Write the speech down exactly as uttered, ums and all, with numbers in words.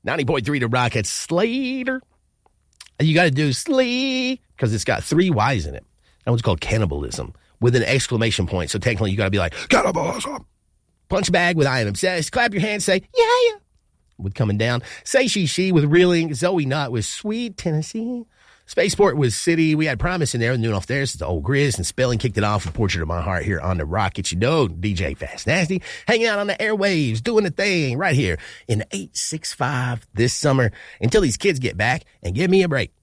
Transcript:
ninety point three to Rocket Slater. You got to do Slee because it's got three Y's in it. That one's called Cannibalism with an exclamation point. So technically you got to be like, Cannibalism. Punch bag with I am obsessed. Clap your hands, say, yeah, yeah. With Coming Down. Say She She with Reeling. Zoe Knott with Sweet Tennessee. Spaceport was City. We had Promise in there and Noon Off There. It's the old Grizz, and Spelling kicked it off with Portrait of My Heart here on the Rocket. You know, D J Fast Nasty hanging out on the airwaves, doing the thing right here in eight six five this summer until these kids get back and give me a break.